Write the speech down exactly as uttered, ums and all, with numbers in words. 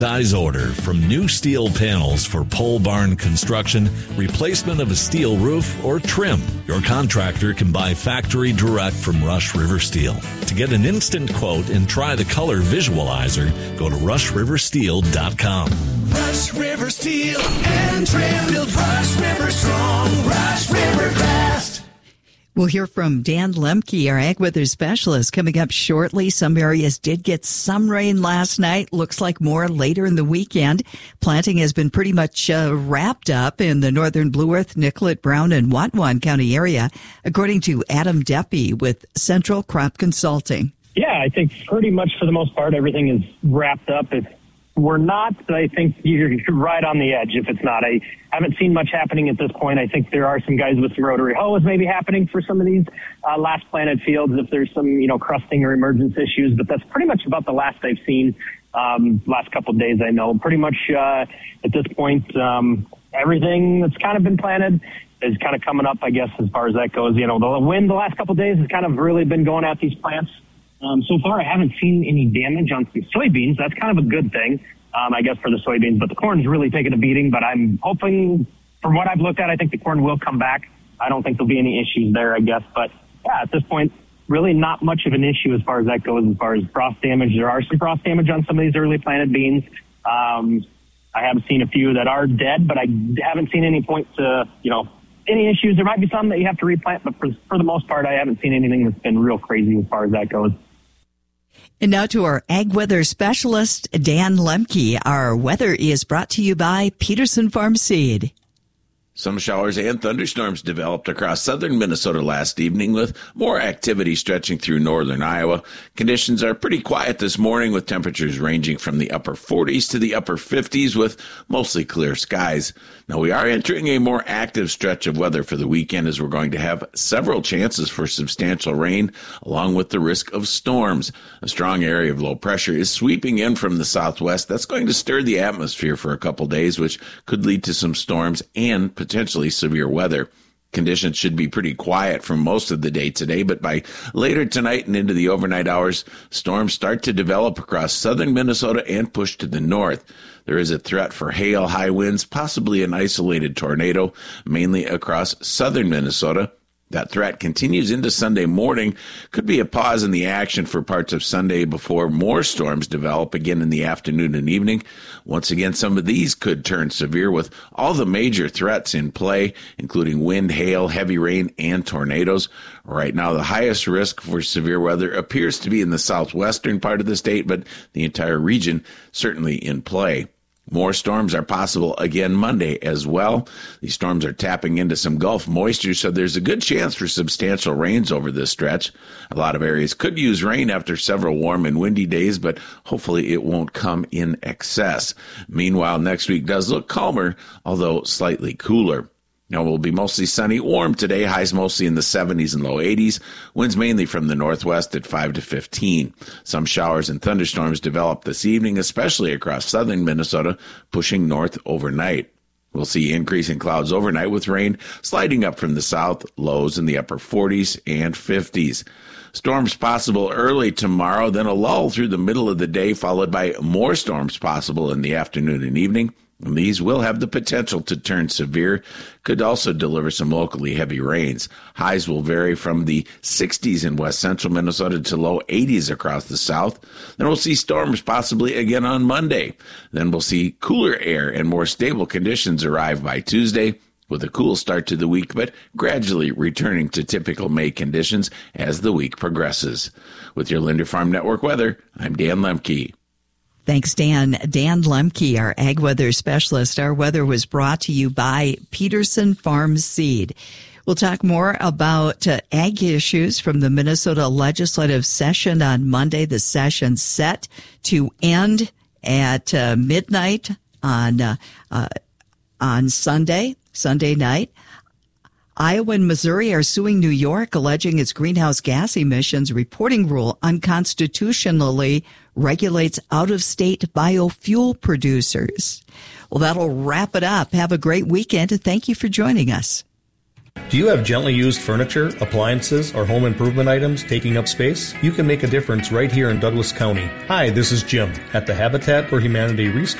Size order from new steel panels for pole barn construction, replacement of a steel roof, or trim. Your contractor can buy factory direct from Rush River Steel. To get an instant quote and try the color visualizer, go to rush river steel dot com. Rush River Steel and Trim. Build Rush River strong. Rush River fast. We'll hear from Dan Lemke, our ag weather specialist, coming up shortly. Some areas did get some rain last night. Looks like more later in the weekend. Planting has been pretty much uh, wrapped up in the northern Blue Earth, Nicollet, Brown, and Whatwan County area, according to Adam Deppy with Central Crop Consulting. Yeah, I think pretty much for the most part, everything is wrapped up. If we're not, I think you're right on the edge if it's not. I haven't seen much happening at this point. I think there are some guys with some rotary hoes maybe happening for some of these uh, last planted fields if there's some, you know, crusting or emergence issues, but that's pretty much about the last I've seen um, last couple of days. I know pretty much uh, at this point, um, everything that's kind of been planted is kind of coming up, I guess, as far as that goes. You know, the wind the last couple of days has kind of really been going at these plants. Um, so far, I haven't seen any damage on some soybeans. That's kind of a good thing, um, I guess, for the soybeans. But the corn's really taken a beating. But I'm hoping, from what I've looked at, I think the corn will come back. I don't think there'll be any issues there, I guess. But, yeah, at this point, really not much of an issue as far as that goes, as far as frost damage. There are some frost damage on some of these early planted beans. Um, I have seen a few that are dead, but I haven't seen any point to, you know, any issues. There might be some that you have to replant, but for, for the most part, I haven't seen anything that's been real crazy as far as that goes. And now to our ag weather specialist, Dan Lemke. Our weather is brought to you by Peterson Farm Seed. Some showers and thunderstorms developed across southern Minnesota last evening with more activity stretching through northern Iowa. Conditions are pretty quiet this morning with temperatures ranging from the upper forties to the upper fifties with mostly clear skies. Now we are entering a more active stretch of weather for the weekend as we're going to have several chances for substantial rain along with the risk of storms. A strong area of low pressure is sweeping in from the southwest. That's going to stir the atmosphere for a couple days, which could lead to some storms and potentially severe weather. Conditions should be pretty quiet for most of the day today, but by later tonight and into the overnight hours, storms start to develop across southern Minnesota and push to the north. There is a threat for hail, high winds, possibly an isolated tornado, mainly across southern Minnesota. That threat continues into Sunday morning. Could be a pause in the action for parts of Sunday before more storms develop again in the afternoon and evening. Once again, some of these could turn severe with all the major threats in play, including wind, hail, heavy rain, and tornadoes. Right now, the highest risk for severe weather appears to be in the southwestern part of the state, but the entire region certainly in play. More storms are possible again Monday as well. These storms are tapping into some Gulf moisture, so there's a good chance for substantial rains over this stretch. A lot of areas could use rain after several warm and windy days, but hopefully it won't come in excess. Meanwhile, next week does look calmer, although slightly cooler. Now, it will be mostly sunny, warm today, highs mostly in the seventies and low eighties, winds mainly from the northwest at five to fifteen. Some showers and thunderstorms develop this evening, especially across southern Minnesota, pushing north overnight. We'll see increasing clouds overnight with rain sliding up from the south, lows in the upper forties and fifties. Storms possible early tomorrow, then a lull through the middle of the day, followed by more storms possible in the afternoon and evening. And these will have the potential to turn severe, could also deliver some locally heavy rains. Highs will vary from the sixties in west central Minnesota to low eighties across the south. Then we'll see storms possibly again on Monday. Then we'll see cooler air and more stable conditions arrive by Tuesday, with a cool start to the week, but gradually returning to typical May conditions as the week progresses. With your Linder Farm Network weather, I'm Dan Lemke. Thanks, Dan. Dan Lemke, our ag weather specialist. Our weather was brought to you by Peterson Farm Seed. We'll talk more about uh, ag issues from the Minnesota legislative session on Monday. The session set to end at uh, midnight on uh, uh, on Sunday, Sunday night. Iowa and Missouri are suing New York, alleging its greenhouse gas emissions reporting rule unconstitutionally regulates out-of-state biofuel producers. Well, that'll wrap it up. Have a great weekend, and thank you for joining us. Do you have gently used furniture, appliances, or home improvement items taking up space? You can make a difference right here in Douglas County. Hi, this is Jim at the Habitat for Humanity Restore